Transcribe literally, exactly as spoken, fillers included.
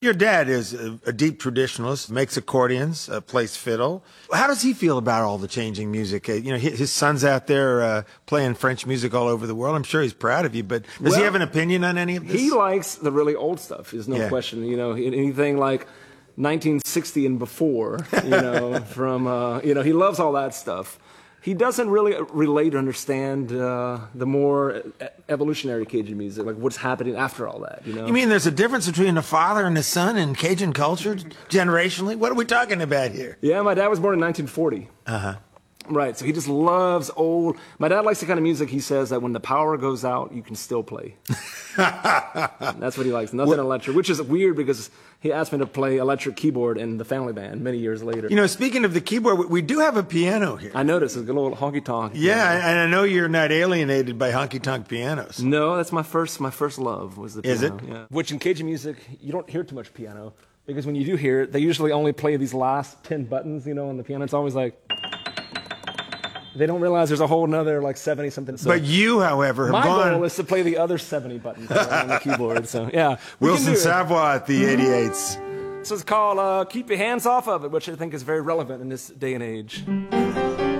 Your dad is a, a deep traditionalist, makes accordions, uh, plays fiddle. How does he feel about all the changing music? Uh, you know, his, his son's out there uh, playing French music all over the world. I'm sure he's proud of you, but does well, he have an opinion on any of this? He likes the really old stuff, there's no yeah. question. You know, anything like nineteen sixty and before, you know, from, uh, you know, he loves all that stuff. He doesn't really relate or understand uh, the more evolutionary Cajun music, like what's happening after all that, you know? You mean there's a difference between a father and a son in Cajun culture, generationally? What are we talking about here? Yeah, my dad was born in nineteen forty. Uh-huh. Right, so he just loves old... My dad likes the kind of music, he says, that when the power goes out, you can still play. That's what he likes, nothing what? electric, which is weird because he asked me to play electric keyboard in the family band many years later. You know, speaking of the keyboard, we do have a piano here. I noticed, it's a little honky-tonk. Yeah, and I know you're not alienated by honky-tonk pianos. No, that's my first my first love, was the piano. Is it? Yeah. Which in Cajun music, you don't hear too much piano, because when you do hear it, they usually only play these last ten buttons, you know, on the piano. It's always like... They don't realize there's a whole nother like seventy something. So but you, however, have my gone. goal is to play the other seventy buttons on the keyboard. So yeah, Wilson Savoy at the eighty-eights. So it's called uh, "Keep Your Hands Off of It," which I think is very relevant in this day and age.